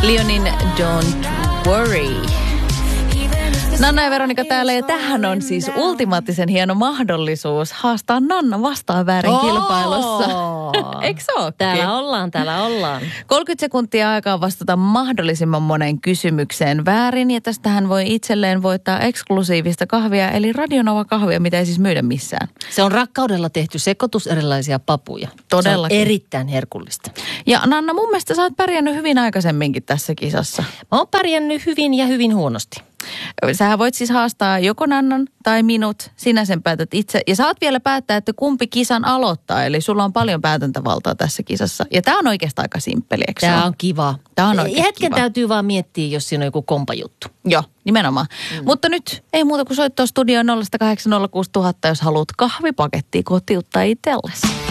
Leonin Don't Worry. Nanna ja Veronika täällä, ja tähän on siis ultimaattisen hieno mahdollisuus haastaa Nanna vastaan väärin kilpailussa. Eikö se ookin? Täällä ollaan. 30 sekuntia aikaa vastata mahdollisimman monen kysymykseen väärin, ja tästähän voi itselleen voittaa eksklusiivista kahvia, eli Radionova-kahvia, mitä ei siis myydä missään. Se on rakkaudella tehty sekoitus erilaisia papuja. Todellakin. Se on erittäin herkullista. Ja Nanna, mun mielestä sä oot pärjännyt hyvin aikaisemminkin tässä kisassa. Mä oon pärjännyt hyvin ja hyvin huonosti. Sähän voit siis haastaa joko Nannan tai minut. Sinä sen päätät itse. Ja saat vielä päättää, että kumpi kisan aloittaa. Eli sulla on paljon päätäntävaltaa tässä kisassa. Ja tää on oikeastaan aika simppeli, eikö Tää on kiva. Tää on oikein hetken kiva. täytyy vaan miettiä, jos siinä on joku kompajuttu. Joo, nimenomaan. Mutta nyt ei muuta kuin soittaa studioon 0806000, jos haluat kahvipakettia kotiuttaa itsellesi.